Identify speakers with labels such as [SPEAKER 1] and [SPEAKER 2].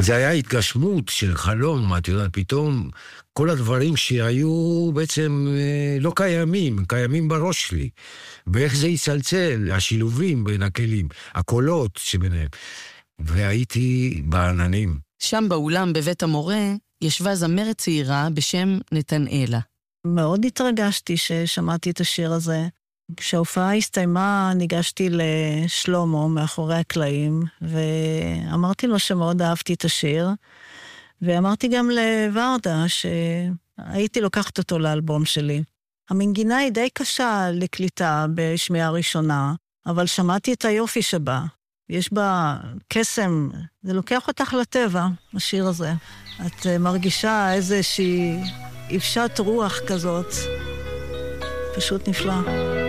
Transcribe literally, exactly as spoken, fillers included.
[SPEAKER 1] זה היה התגשמות של חלום, את יודעת, פתאום כל הדברים שהיו בעצם לא קיימים, קיימים בראש שלי. ואיך זה יצלצל, השילובים בין הכלים, הקולות שביניהם. והייתי בעננים.
[SPEAKER 2] שם באולם בבית המורה ישבה זמרת צעירה בשם נתנאלה.
[SPEAKER 3] מאוד התרגשתי ששמעתי את השיר הזה. כשההופעה הסתיימה, ניגשתי לשלומו מאחורי הקלעים, ואמרתי לו שמאוד אהבתי את השיר, ואמרתי גם לוורדה שהייתי לוקחת אותו לאלבום שלי. המנגינה היא די קשה לקליטה בשמיעה ראשונה, אבל שמעתי את היופי שבה. יש בה קסם, זה לוקח אותך לטבע, השיר הזה. את מרגישה איזושהי אפשת רוח כזאת, פשוט נפלא.